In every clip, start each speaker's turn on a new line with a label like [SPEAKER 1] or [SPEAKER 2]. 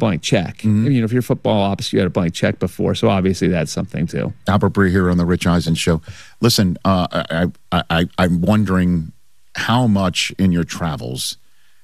[SPEAKER 1] blank check. If you're football ops, you had a blank check before, so obviously that's something too.
[SPEAKER 2] Albert Breer here on the Rich Eisen Show. Listen, I'm wondering how much in your travels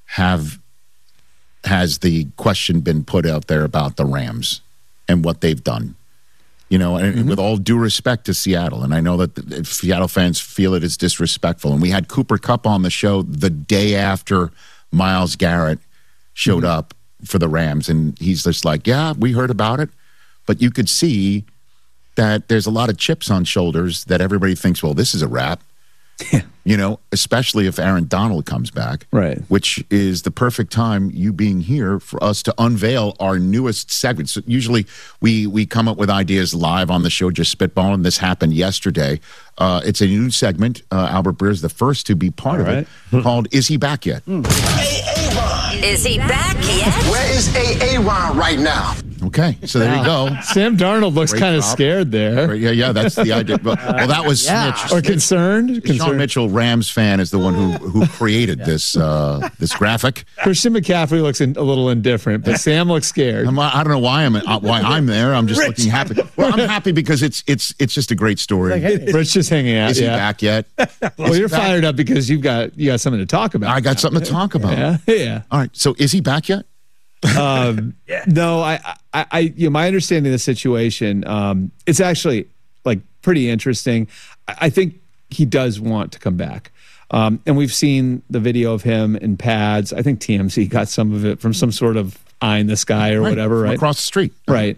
[SPEAKER 2] has the question been put out there about the Rams and what they've done? And with all due respect to Seattle, and I know that Seattle fans feel it is disrespectful. And we had Cooper Kupp on the show the day after Myles Garrett showed up for the Rams, and he's just like, yeah, we heard about it. But you could see that there's a lot of chips on shoulders that everybody thinks, well, this is a wrap. Especially if Aaron Donald comes back,
[SPEAKER 1] right?
[SPEAKER 2] Which is the perfect time, you being here, for us to unveil our newest segment. So usually we come up with ideas live on the show, just spitballing. This happened yesterday. It's a new segment. Albert Breer is the first to be part of it, called "Is He Back Yet?"
[SPEAKER 3] Is he back yet?
[SPEAKER 4] Where is Aaron right now?
[SPEAKER 2] Okay, so there you go.
[SPEAKER 1] Sam Darnold looks kind of scared there.
[SPEAKER 2] Yeah, that's the idea. Well, that was Snitch.
[SPEAKER 1] Or concerned.
[SPEAKER 2] Sean Mitchell, Rams fan, is the one who created this graphic.
[SPEAKER 1] Christian McCaffrey looks a little indifferent, but Sam looks scared.
[SPEAKER 2] I don't know why I'm there. I'm just looking happy. Well, I'm happy because it's just a great story.
[SPEAKER 1] Rich just hanging out.
[SPEAKER 2] Is he back yet?
[SPEAKER 1] Well, you're fired up because you got something to talk about.
[SPEAKER 2] I got something to talk about.
[SPEAKER 1] Yeah.
[SPEAKER 2] All right. So is he back yet?
[SPEAKER 1] No, my understanding of the situation, it's actually like pretty interesting. I think he does want to come back. And we've seen the video of him in pads. I think TMZ got some of it from some sort of eye in the sky or whatever, right?
[SPEAKER 2] Across the street.
[SPEAKER 1] Right.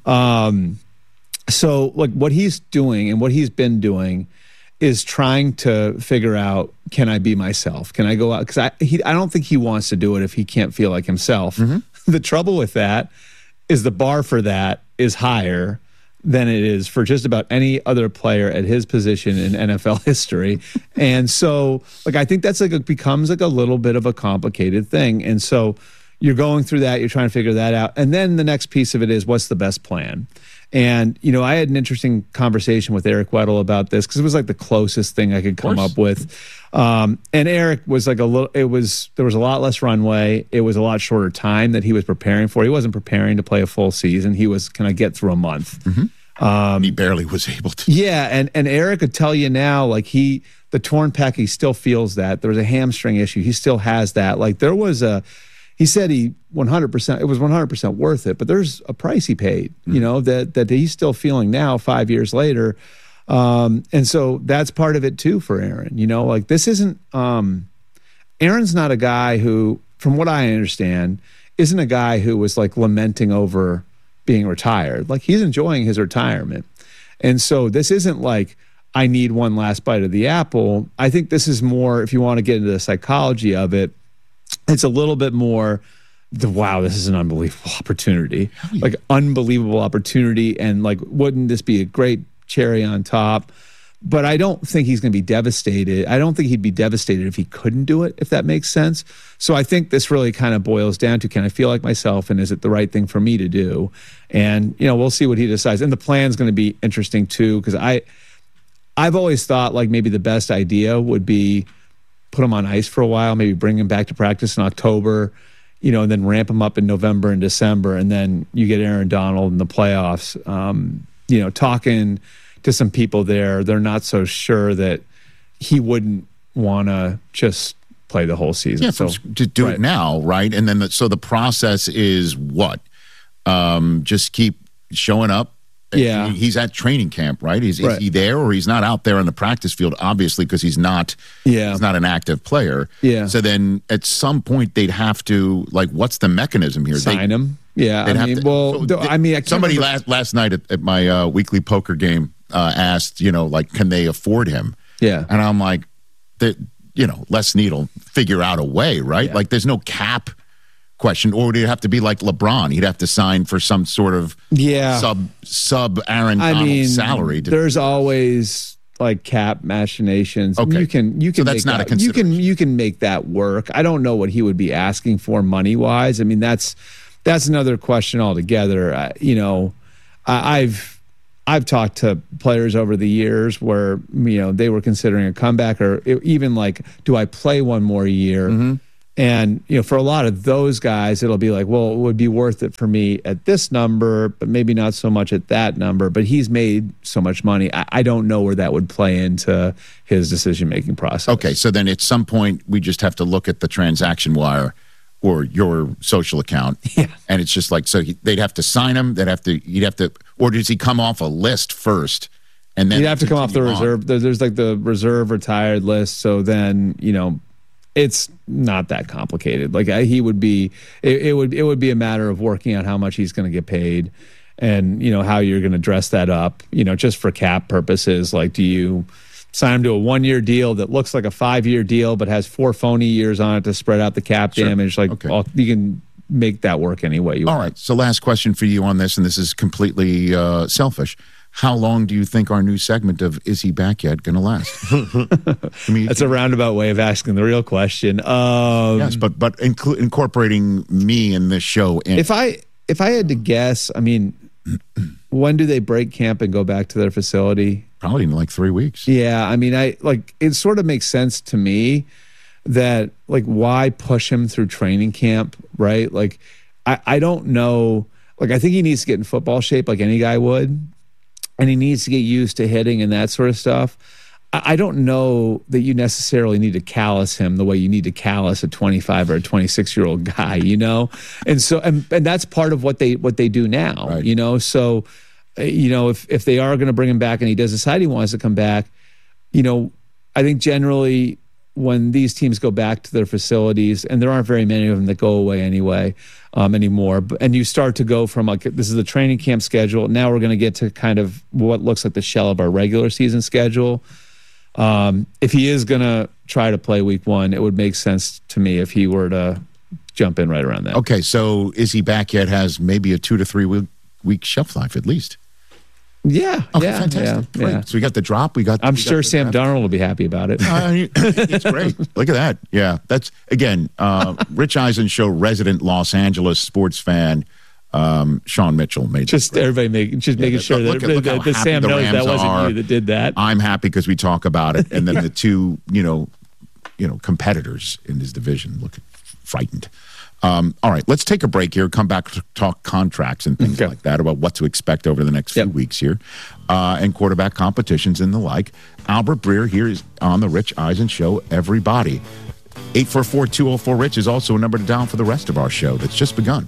[SPEAKER 1] So like what he's doing and what he's been doing is trying to figure out, can I be myself? Can I go out? Because I don't think he wants to do it if he can't feel like himself. The trouble with that is the bar for that is higher than it is for just about any other player at his position in NFL history. And so, like, I think that's becomes a little bit of a complicated thing. And so you're going through that, you're trying to figure that out. And then the next piece of it is, what's the best plan? And, I had an interesting conversation with Eric Weddle about this because it was like the closest thing I could come up with. And Eric was like there was a lot less runway. It was a lot shorter time that he was preparing for. He wasn't preparing to play a full season. He was, can I get through a month?
[SPEAKER 2] He barely was able to.
[SPEAKER 1] Yeah. And Eric could tell you now, like the torn pec, he still feels that. There was a hamstring issue. He still has that. Like he said it was 100% worth it, but there's a price he paid, that he's still feeling now 5 years later. And so that's part of it too for Aaron, like this isn't, Aaron's not a guy who, from what I understand, isn't a guy who was like lamenting over being retired. Like he's enjoying his retirement. And so this isn't like, I need one last bite of the apple. I think this is more, if you want to get into the psychology of it, it's a little bit more wow, this is an unbelievable opportunity. Like unbelievable opportunity. And like, wouldn't this be a great cherry on top? But I don't think he's going to be devastated. I don't think he'd be devastated if he couldn't do it, if that makes sense. So I think this really kind of boils down to, can I feel like myself, and is it the right thing for me to do? And, we'll see what he decides. And the plan's going to be interesting too, because I've always thought like maybe the best idea would be put him on ice for a while, maybe bring him back to practice in October, and then ramp him up in November and December. And then you get Aaron Donald in the playoffs. Talking to some people there, they're not so sure that he wouldn't want to just play the whole season.
[SPEAKER 2] Yeah, so to do it now, right? And then so the process is what? Just keep showing up.
[SPEAKER 1] Yeah.
[SPEAKER 2] He's at training camp, right? Is he there, or he's not out there on the practice field, obviously, because he's not an active player.
[SPEAKER 1] Yeah.
[SPEAKER 2] So then at some point they'd have to, like, what's the mechanism here?
[SPEAKER 1] Sign him. Yeah.
[SPEAKER 2] Somebody last night at my weekly poker game asked, can they afford him?
[SPEAKER 1] Yeah.
[SPEAKER 2] And I'm like, Les Needle figure out a way, right?
[SPEAKER 1] Yeah.
[SPEAKER 2] Like there's no cap question, or would it have to be like LeBron? He'd have to sign for some sort of sub Aaron Donald salary.
[SPEAKER 1] There's always like cap machinations.
[SPEAKER 2] Okay,
[SPEAKER 1] you can.
[SPEAKER 2] So that's not a consideration.
[SPEAKER 1] You can make that work. I don't know what he would be asking for money wise. I mean, that's another question altogether. I've talked to players over the years where they were considering a comeback, or even like, do I play one more year? And, for a lot of those guys, it'll be like, well, it would be worth it for me at this number, but maybe not so much at that number. But he's made so much money. I don't know where that would play into his decision-making process.
[SPEAKER 2] Okay, so then at some point, we just have to look at the transaction wire or your social account.
[SPEAKER 1] Yeah.
[SPEAKER 2] And it's just like, so they'd have to sign him, you'd have to, or does he come off a list first? And then
[SPEAKER 1] you'd have to come off the reserve. There's like the reserve retired list. So then, it's not that complicated. Like he would be, it would be a matter of working out how much he's going to get paid, and how you're going to dress that up. Just for cap purposes. Like, do you sign him to a 1-year deal that looks like a 5-year deal but has 4 phony years on it to spread out the cap damage? Like, you can make that work any way you want.
[SPEAKER 2] All right. So last question for you on this, and this is completely selfish. How long do you think our new segment of Is He Back Yet going to last?
[SPEAKER 1] That's a roundabout way of asking the real question.
[SPEAKER 2] Yes, but incorporating me in this show.
[SPEAKER 1] If I had to guess, when do they break camp and go back to their facility?
[SPEAKER 2] Probably in like 3 weeks.
[SPEAKER 1] Yeah, it sort of makes sense to me that, like, why push him through training camp, right? Like, I don't know. Like, I think he needs to get in football shape like any guy would. And he needs to get used to hitting and that sort of stuff. I don't know that you necessarily need to callous him the way you need to callous a 25 or a 26-year-old guy, And so, and that's part of what they do now,
[SPEAKER 2] right.
[SPEAKER 1] So, if they are going to bring him back and he does decide he wants to come back, I think generally when these teams go back to their facilities, and there aren't very many of them that go away anyway anymore, and you start to go from, like, this is the training camp schedule. Now we're going to get to kind of what looks like the shell of our regular season schedule. If he is going to try to play week 1, it would make sense to me if he were to jump in right around that.
[SPEAKER 2] Okay, so Is He Back Yet has maybe a 2 to 3 week shelf life at least.
[SPEAKER 1] Yeah.
[SPEAKER 2] Okay,
[SPEAKER 1] yeah.
[SPEAKER 2] Fantastic.
[SPEAKER 1] Yeah,
[SPEAKER 2] great. So we got the drop.
[SPEAKER 1] I'm sure Sam Darnold will be happy about it.
[SPEAKER 2] It's great. Look at that. Yeah. That's, again, Rich Eisen Show resident Los Angeles sports fan, Sean Mitchell made
[SPEAKER 1] just everybody making sure that Sam knows that wasn't you that did that.
[SPEAKER 2] I'm happy because we talk about it. And then the two, competitors in his division look frightened. All right, let's take a break here, come back to talk contracts and things like that, about what to expect over the next few weeks here, and quarterback competitions and the like. Albert Breer here is on the Rich Eisen Show, everybody. 844-204-RICH is also a number to dial for the rest of our show that's just begun.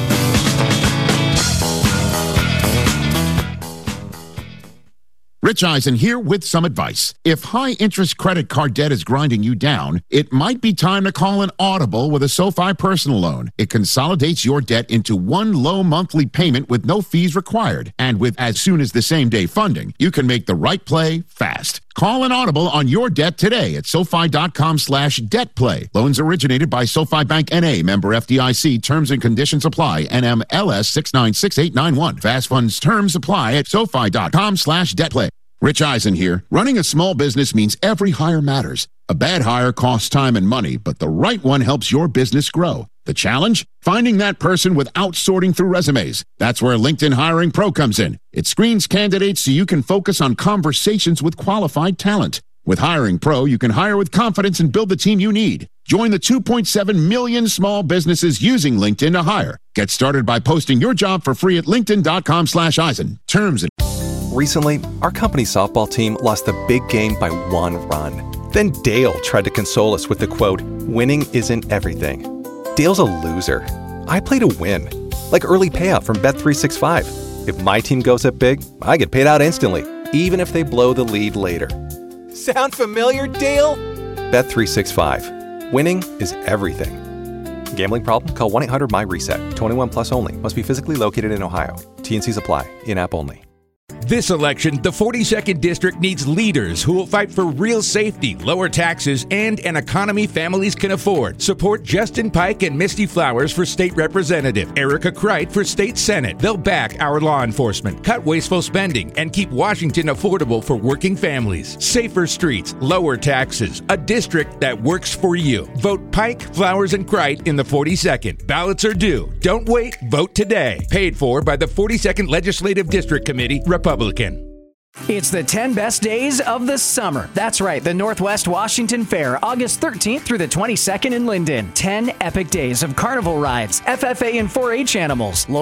[SPEAKER 2] Rich Eisen here with some advice. If high-interest credit card debt is grinding you down, it might be time to call an audible with a SoFi personal loan. It consolidates your debt into one low monthly payment with no fees required. And with as soon as the same-day funding, you can make the right play fast. Call an audible on your debt today at SoFi.com/debtplay. Loans originated by SoFi Bank N.A., member FDIC. Terms and conditions apply. NMLS 696891. Fast funds terms apply at SoFi.com/debtplay. Rich Eisen here. Running a small business means every hire matters. A bad hire costs time and money, but the right one helps your business grow. The challenge? Finding that person without sorting through resumes. That's where LinkedIn Hiring Pro comes in. It screens candidates so you can focus on conversations with qualified talent. With Hiring Pro, you can hire with confidence and build the team you need. Join the 2.7 million small businesses using LinkedIn to hire. Get started by posting your job for free at linkedin.com/Eisen. Terms and
[SPEAKER 5] Recently, our company softball team lost the big game by 1 run. Then Dale tried to console us with the quote, "Winning isn't everything." Dale's a loser. I play to win. Like early payout from Bet365. If my team goes up big, I get paid out instantly, even if they blow the lead later. Sound familiar, Dale? Bet365. Winning is everything. Gambling problem? Call 1-800-MY-RESET. 21 plus only. Must be physically located in Ohio. T&Cs apply. In-app only.
[SPEAKER 6] This election, the 42nd District needs leaders who will fight for real safety, lower taxes, and an economy families can afford. Support Justin Pike and Misty Flowers for State Representative, Erica Kreit for State Senate. They'll back our law enforcement, cut wasteful spending, and keep Washington affordable for working families. Safer streets, lower taxes, a district that works for you. Vote Pike, Flowers, and Kreit in the 42nd. Ballots are due. Don't wait. Vote today. Paid for by the 42nd Legislative District Committee, Republican.
[SPEAKER 7] It's the 10 best days of the summer. That's right, the Northwest Washington Fair, August 13th through the 22nd in Linden. 10 epic days of carnival rides, FFA and 4-H animals,